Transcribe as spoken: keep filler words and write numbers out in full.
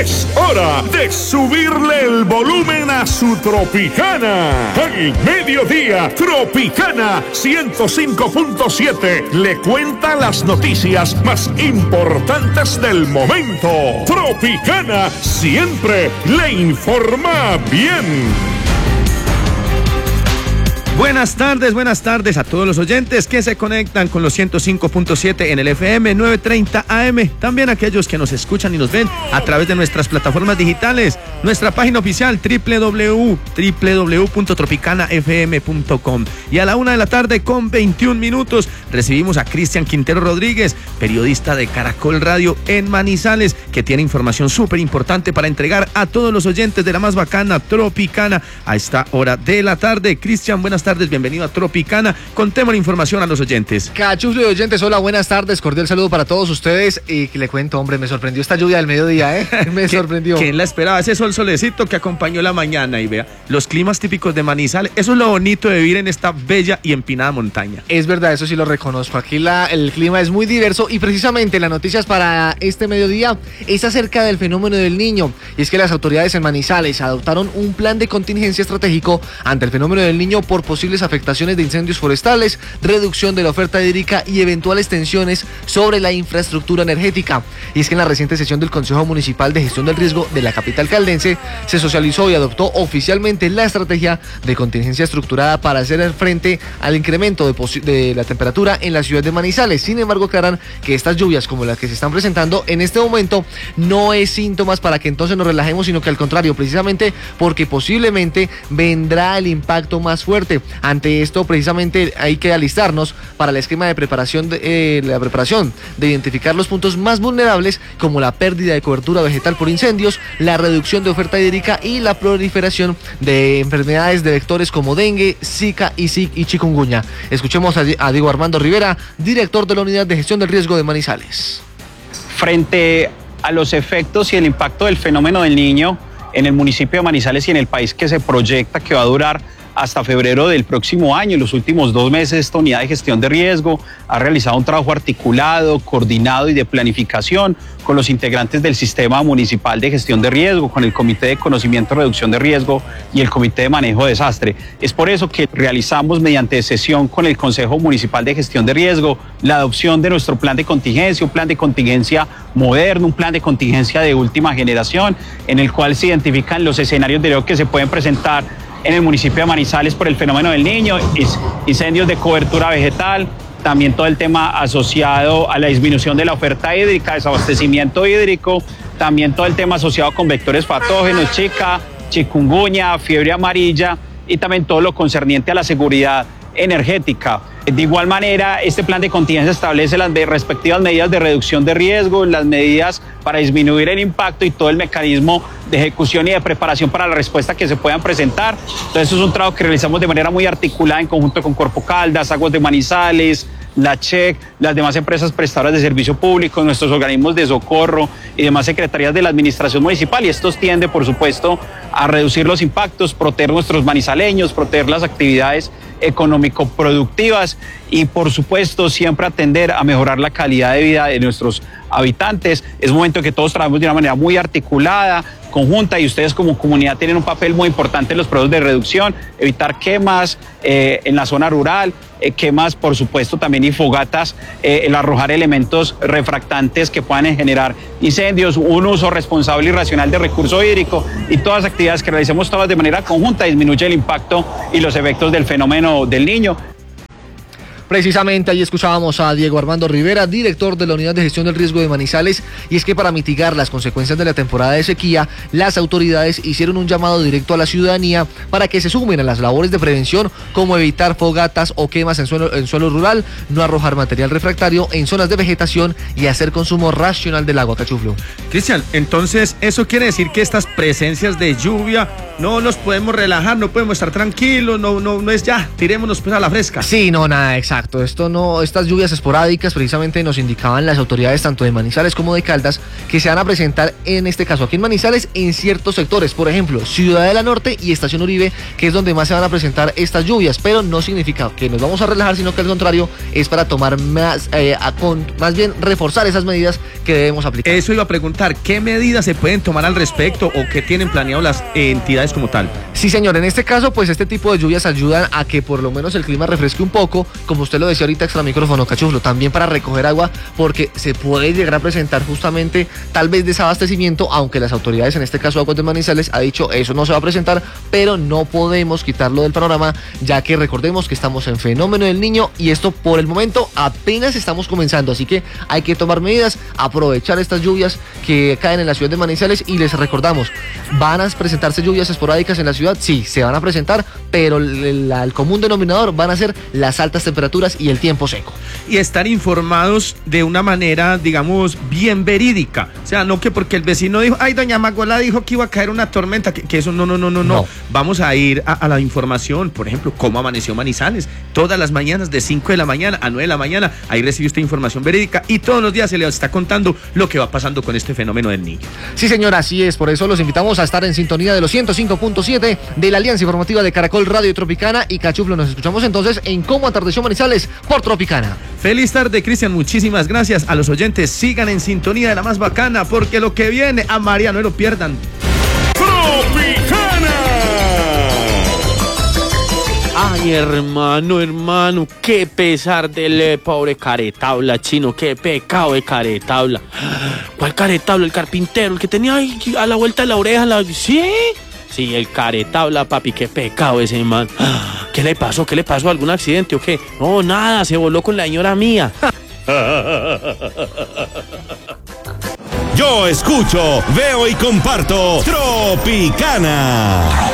Es hora de subirle el volumen a su Tropicana. Al mediodía, Tropicana ciento cinco punto siete le cuenta las noticias más importantes del momento. Tropicana siempre le informa bien. Buenas tardes, buenas tardes a todos los oyentes que se conectan con los ciento cinco punto siete en el F M novecientos treinta A M. También aquellos que nos escuchan y nos ven a través de nuestras plataformas digitales. Nuestra página oficial doble u doble u doble u punto tropicana f m punto com. Y a la una de la tarde con veintiún minutos recibimos a Cristian Quintero Rodríguez, periodista de Caracol Radio en Manizales, que tiene información súper importante para entregar a todos los oyentes de la más bacana Tropicana a esta hora de la tarde. Cristian, buenas tardes, bienvenido a Tropicana. Contemos la información a los oyentes. Cachuflo de oyentes, hola, buenas tardes, cordial saludo para todos ustedes. Y le cuento, hombre, me sorprendió esta lluvia del mediodía, ¿eh? Me sorprendió. ¿Quién la esperaba? Ese sol solecito que acompañó la mañana y vea, los climas típicos de Manizales, eso es lo bonito de vivir en esta bella y empinada montaña. Es verdad, eso sí lo reconozco. Aquí la, el clima es muy diverso y precisamente las noticias para este mediodía es acerca del fenómeno del Niño. Y es que las autoridades en Manizales adoptaron un plan de contingencia estratégico ante el fenómeno del Niño por posibles afectaciones de incendios forestales, reducción de la oferta hídrica y eventuales tensiones sobre la infraestructura energética. Y es que en la reciente sesión del Consejo Municipal de Gestión del Riesgo de la capital caldense se socializó y adoptó oficialmente la estrategia de contingencia estructurada para hacer frente al incremento de, de la temperatura en la ciudad de Manizales. Sin embargo, aclaran que estas lluvias como las que se están presentando en este momento no es síntomas para que entonces nos relajemos, sino que al contrario, precisamente porque posiblemente vendrá el impacto más fuerte. Ante esto, precisamente hay que alistarnos para el esquema de preparación de, eh, la preparación de identificar los puntos más vulnerables, como la pérdida de cobertura vegetal por incendios, la reducción de oferta hídrica y la proliferación de enfermedades de vectores como dengue, zika y, y chikungunya. Escuchemos a, a Diego Armando Rivera, director de la Unidad de Gestión del Riesgo de Manizales. Frente a los efectos y el impacto del fenómeno del Niño en el municipio de Manizales y en el país, que se proyecta que va a durar hasta febrero del próximo año. En los últimos dos meses esta unidad de gestión de riesgo ha realizado un trabajo articulado, coordinado y de planificación con los integrantes del Sistema Municipal de Gestión de Riesgo, con el Comité de Conocimiento y Reducción de Riesgo y el Comité de Manejo de Desastre. Es por eso que realizamos mediante sesión con el Consejo Municipal de Gestión de Riesgo la adopción de nuestro plan de contingencia, un plan de contingencia moderno, un plan de contingencia de última generación, en el cual se identifican los escenarios de riesgo que se pueden presentar en el municipio de Manizales por el fenómeno del Niño, incendios de cobertura vegetal, también todo el tema asociado a la disminución de la oferta hídrica, desabastecimiento hídrico, también todo el tema asociado con vectores patógenos, Zika, chikungunya, fiebre amarilla y también todo lo concerniente a la seguridad energética. De igual manera, este plan de contingencia establece las respectivas medidas de reducción de riesgo, las medidas para disminuir el impacto y todo el mecanismo de ejecución y de preparación para la respuesta que se puedan presentar. Entonces, eso es un trabajo que realizamos de manera muy articulada en conjunto con Corpo Caldas, Aguas de Manizales, la CHEC, las demás empresas prestadoras de servicio público, nuestros organismos de socorro y demás secretarías de la administración municipal, y estos tienden, por supuesto, a reducir los impactos, proteger nuestros manizaleños, proteger las actividades económico-productivas y, por supuesto, siempre atender a mejorar la calidad de vida de nuestros habitantes. Es momento que todos trabajemos de una manera muy articulada, conjunta, y ustedes como comunidad tienen un papel muy importante en los procesos de reducción, evitar quemas eh, en la zona rural, eh, quemas, por supuesto, también y fogatas, eh, el arrojar elementos refractantes que puedan generar incendios, un uso responsable y racional de recurso hídrico, y todas las actividades que realicemos todas de manera conjunta disminuye el impacto y los efectos del fenómeno del Niño. Precisamente ahí escuchábamos a Diego Armando Rivera, director de la Unidad de Gestión del Riesgo de Manizales, y es que para mitigar las consecuencias de la temporada de sequía, las autoridades hicieron un llamado directo a la ciudadanía para que se sumen a las labores de prevención, como evitar fogatas o quemas en suelo, en suelo rural, no arrojar material refractario en zonas de vegetación y hacer consumo racional del agua. Cachuflo. Cristian, entonces eso quiere decir que estas presencias de lluvia no nos podemos relajar, no podemos estar tranquilos, no, no, no es ya, tirémonos pues a la fresca. Sí, no, nada, exacto. Exacto, esto no, estas lluvias esporádicas precisamente nos indicaban las autoridades tanto de Manizales como de Caldas que se van a presentar en este caso aquí en Manizales en ciertos sectores, por ejemplo, Ciudadela Norte y Estación Uribe, que es donde más se van a presentar estas lluvias, pero no significa que nos vamos a relajar, sino que al contrario es para tomar más, eh, a, con, más bien reforzar esas medidas que debemos aplicar. Eso iba a preguntar, ¿qué medidas se pueden tomar al respecto o qué tienen planeado las eh, entidades como tal? Sí, señor, en este caso, pues este tipo de lluvias ayudan a que por lo menos el clima refresque un poco, como usted lo decía ahorita extra micrófono, Cachuflo, también para recoger agua, porque se puede llegar a presentar justamente tal vez desabastecimiento, aunque las autoridades, en este caso Aguas de Manizales, ha dicho eso no se va a presentar, pero no podemos quitarlo del panorama, ya que recordemos que estamos en fenómeno del Niño y esto por el momento apenas estamos comenzando, así que hay que tomar medidas, aprovechar estas lluvias que caen en la ciudad de Manizales y les recordamos, ¿van a presentarse lluvias esporádicas en la ciudad? Sí, se van a presentar, pero el, el común denominador van a ser las altas temperaturas y el tiempo seco. Y estar informados de una manera, digamos, bien verídica. O sea, no que porque el vecino dijo, ay, doña Magola dijo que iba a caer una tormenta, que, que eso no, no, no, no, no. No. Vamos a ir a, a la información, por ejemplo, cómo amaneció Manizales. Todas las mañanas, de cinco de la mañana a nueve de la mañana, ahí recibe usted información verídica y todos los días se le está contando lo que va pasando con este fenómeno del Niño. Sí, señor, así es. Por eso los invitamos a estar en sintonía de los ciento cinco punto siete de la Alianza Informativa de Caracol Radio Tropicana y Cachuflo. Nos escuchamos entonces en Cómo Atardeció Manizales por Tropicana. Feliz tarde, Cristian. Muchísimas gracias a los oyentes. Sigan en sintonía de la más bacana porque lo que viene a María no lo pierdan. Tropicana. Ay, hermano, hermano, qué pesar del eh, pobre Caretabla, chino, qué pecado de Caretabla. ¿Cuál Caretabla? El carpintero, el que tenía ahí a la vuelta de la oreja, la... ¿sí? Sí, el Caretabla, papi, qué pecado ese man. ¿Qué le pasó? ¿Qué le pasó? ¿Algún accidente o qué? No, nada, se voló con la señora mía. Yo escucho, veo y comparto Tropicana.